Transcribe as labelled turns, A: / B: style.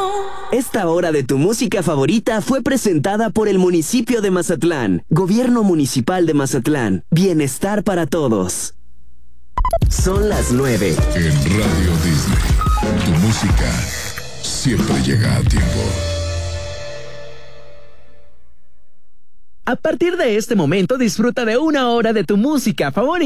A: Esta hora de tu música favorita fue presentada por el municipio de Mazatlán, Gobierno Municipal de Mazatlán, Bienestar para Todos. Son las 9.
B: En Radio Disney, tu música siempre llega a tiempo.
C: A partir de este momento disfruta de una hora de tu música favorita.